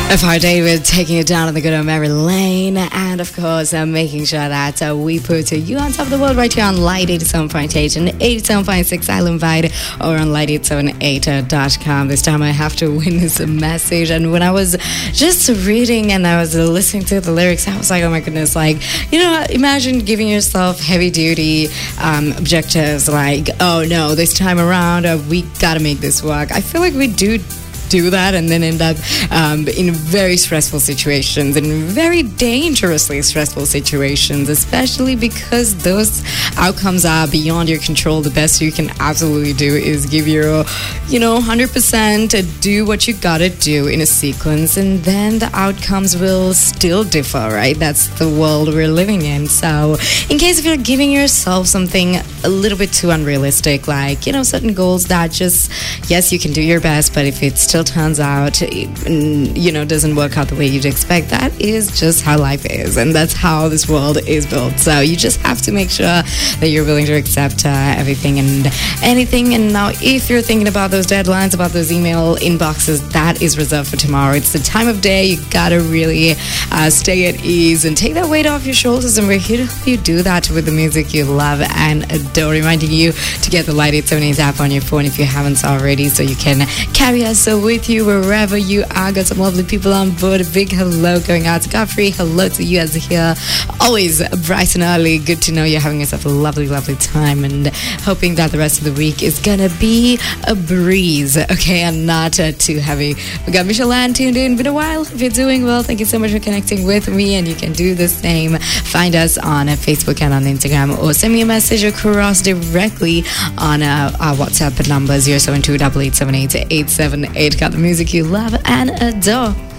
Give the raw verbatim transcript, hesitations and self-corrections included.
F R David taking it down on the good old Mary Lane, and of course uh, making sure that uh, we put uh, you on top of the world right here on Light eighty-seven point eight and eighty-seven point six Island Wide, or on light eight seven eight dot com. This time I have to witness a message, and when I was just reading and I was listening to the lyrics, I was like, oh my goodness, like, you know, imagine giving yourself heavy duty um, objectives like, oh no, this time around uh, we gotta make this work. I feel like we do do that and then end up um, in very stressful situations, and very dangerously stressful situations, especially because those outcomes are beyond your control. The best you can absolutely do is give your, you know, one hundred percent, do what you gotta do in a sequence, and then the outcomes will still differ, right? That's the world we're living in. So in case if you're giving yourself something a little bit too unrealistic, like, you know, certain goals that just, yes, you can do your best, but if it still turns out, you know, doesn't work out the way you'd expect, that is just how life is, and that's how this world is built. So you just have to make sure that you're willing to accept uh, everything and anything. And now if you're thinking about those deadlines, about those email inboxes, that is reserved for tomorrow. It's the time of day you gotta really uh, stay at ease and take that weight off your shoulders, and we're here to help you do that with the music you love and adore, reminding you to get the Light eight seven eight app on your phone if you haven't already, so you can carry us so with you wherever you are. Got some lovely people on board. A big hello going out to Godfrey. Hello to you as here. Always bright and early. Good to know you're having yourself a lovely, lovely time, and hoping that the rest of the week is gonna be a breeze, okay, and not uh, too heavy. We got Michelle Ann tuned in. Been a while. If you're doing well, thank you so much for connecting with me, and you can do the same. Find us on uh, Facebook and on Instagram, or send me a message across directly on uh, our WhatsApp number zero seven two eight eight seven eight eight seven eight. Got the music you love and adore.